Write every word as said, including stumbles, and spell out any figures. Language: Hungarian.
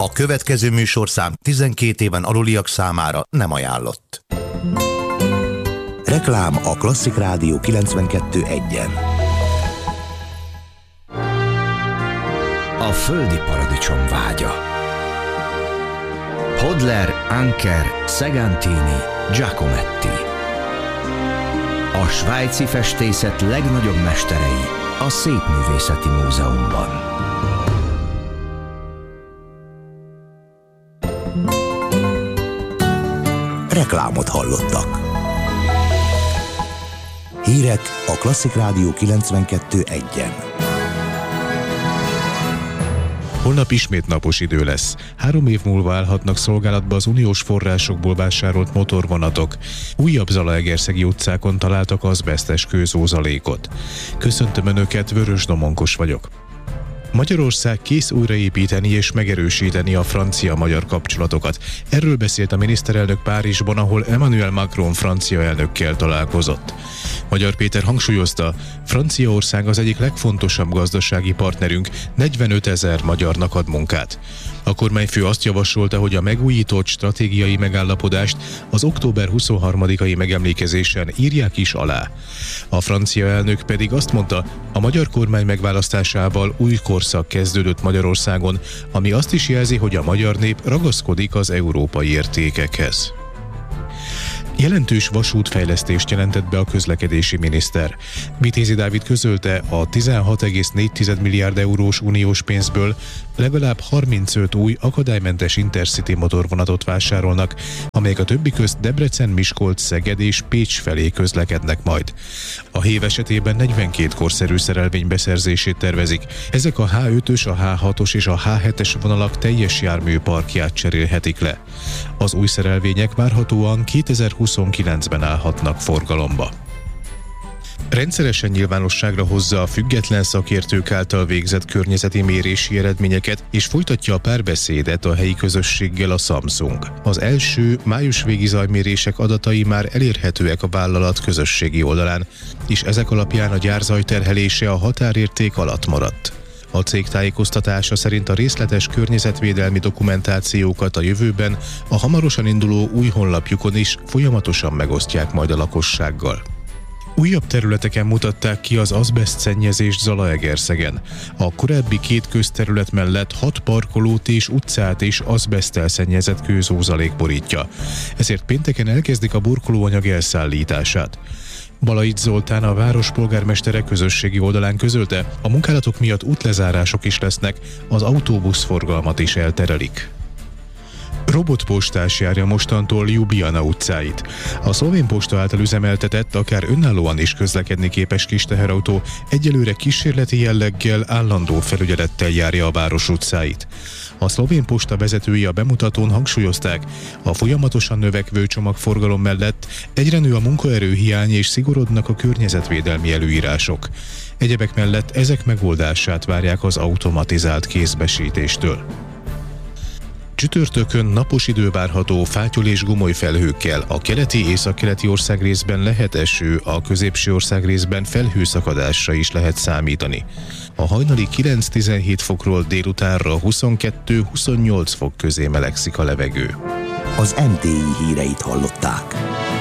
A következő műsorszám tizenkét éven aluliak számára nem ajánlott. Reklám a Klasszik Rádió kilencvenkettő egyen. A földi paradicsom vágya. Hodler, Anker, Segantini, Giacometti. A svájci festészet legnagyobb mesterei a Szépművészeti Múzeumban. Reklámot hallottak. Hírek a Klasszik Rádió kilencvenkettő egyen. Holnap ismét napos idő lesz. Három év múlva állhatnak szolgálatba az uniós forrásokból vásárolt motorvonatok. Újabb zalaegerszegi utcákon találtak azbesztes kőzózalékot. Köszöntöm Önöket, Vörös Domonkos vagyok. Magyarország kész újraépíteni és megerősíteni a francia-magyar kapcsolatokat. Erről beszélt a miniszterelnök Párizsban, ahol Emmanuel Macron francia elnökkel találkozott. Magyar Péter hangsúlyozta, Franciaország az egyik legfontosabb gazdasági partnerünk, negyvenötezer magyarnak ad munkát. A kormányfő azt javasolta, hogy a megújított stratégiai megállapodást az október huszonharmadikai megemlékezésen írják is alá. A francia elnök pedig azt mondta, a magyar kormány megválasztásával új korszak kezdődött Magyarországon, ami azt is jelzi, hogy a magyar nép ragaszkodik az európai értékekhez. Jelentős vasútfejlesztést jelentett be a közlekedési miniszter. Vitézi Dávid közölte, a tizenhat egész négy milliárd eurós uniós pénzből legalább harmincöt új akadálymentes Intercity motorvonatot vásárolnak, amelyek a többi közt Debrecen, Miskolc, Szeged és Pécs felé közlekednek majd. A hév esetében negyvenkét korszerű szerelvény beszerzését tervezik. Ezek a há ötös, a há hatos és a há hetes vonalak teljes járműparkját cserélhetik le. Az új szerelvények várhatóan kétezer-huszonkilencben állhatnak forgalomba. Rendszeresen nyilvánosságra hozza a független szakértők által végzett környezeti mérési eredményeket, és folytatja a párbeszédet a helyi közösséggel a Samsung. Az első május végi zajmérések adatai már elérhetőek a vállalat közösségi oldalán, és ezek alapján a gyár zajterhelése a határérték alatt maradt. A cég tájékoztatása szerint a részletes környezetvédelmi dokumentációkat a jövőben a hamarosan induló új honlapjukon is folyamatosan megosztják majd a lakossággal. Újabb területeken mutatták ki az azbesztszennyezést Zalaegerszegen. A korábbi két közterület mellett hat parkolót és utcát is azbeszttel szennyezett kőzózalék borítja. Ezért pénteken elkezdik a burkolóanyag elszállítását. Balaics Zoltán, a város polgármestere közösségi oldalán közölte, a munkálatok miatt útlezárások is lesznek, az autóbuszforgalmat is elterelik. Robotpostás járja mostantól Ljubljana utcáit. A Szlovén Posta által üzemeltetett, akár önállóan is közlekedni képes kis teherautó egyelőre kísérleti jelleggel, állandó felügyelettel járja a város utcáit. A Szlovén Posta vezetői a bemutatón hangsúlyozták, a folyamatosan növekvő csomagforgalom mellett egyre nő a munkaerőhiány és szigorodnak a környezetvédelmi előírások. Egyebek mellett ezek megoldását várják az automatizált kézbesítéstől. Csütörtökön napos idő várható fátyol és gomoly felhőkkel, a keleti északkeleti országrészben lehet eső, a középső országrészben felhőszakadásra is lehet számítani. A hajnali kilenc-tizenhét fokról délutánra huszonkettő-huszonnyolc fok közé melegszik a levegő. Az em té i híreit hallották.